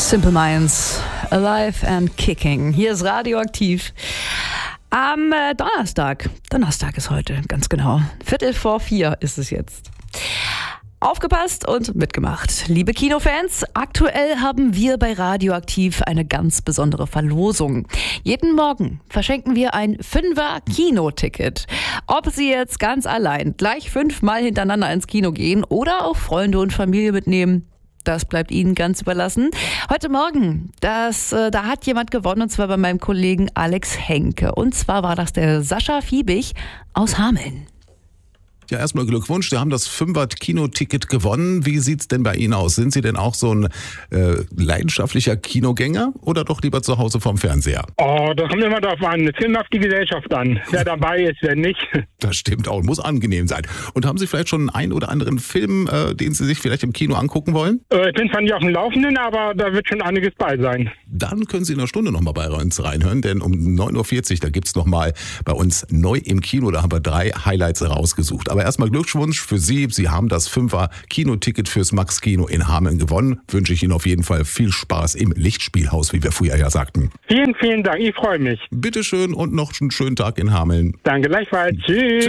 Simple Minds, Alive and Kicking. Hier ist Radioaktiv. Am Donnerstag. Donnerstag ist heute, ganz genau. 3:45 ist es jetzt. Aufgepasst und mitgemacht. Liebe Kinofans, aktuell haben wir bei Radioaktiv eine ganz besondere Verlosung. Jeden Morgen verschenken wir ein 5er Kinoticket. Ob Sie jetzt ganz allein gleich 5-mal hintereinander ins Kino gehen oder auch Freunde und Familie mitnehmen, das bleibt Ihnen ganz überlassen. Heute Morgen, da hat jemand gewonnen, und zwar bei meinem Kollegen Alex Henke. Und zwar war das der Sascha Fiebig aus Hameln. Ja, erstmal Glückwunsch. Sie haben das 5er-Kinoticket gewonnen. Wie sieht's denn bei Ihnen aus? Sind Sie denn auch so ein leidenschaftlicher Kinogänger oder doch lieber zu Hause vorm Fernseher? Oh, das kommt immer darauf an. Es kommt auf die Gesellschaft an. Wer dabei ist, wer nicht. Das stimmt auch. Muss angenehm sein. Und haben Sie vielleicht schon einen oder anderen Film, den Sie sich vielleicht im Kino angucken wollen? Ich bin zwar nicht auf dem Laufenden, aber da wird schon einiges bei sein. Dann können Sie in einer Stunde nochmal bei uns reinhören, denn um 9:40 Uhr, da gibt's nochmal bei uns neu im Kino. Da haben wir 3 Highlights rausgesucht. Aber erstmal Glückwunsch für Sie. Sie haben das 5er-Kinoticket fürs Max-Kino in Hameln gewonnen. Wünsche ich Ihnen auf jeden Fall viel Spaß im Lichtspielhaus, wie wir früher ja sagten. Vielen, vielen Dank. Ich freue mich. Bitteschön und noch einen schönen Tag in Hameln. Danke gleichfalls. Tschüss.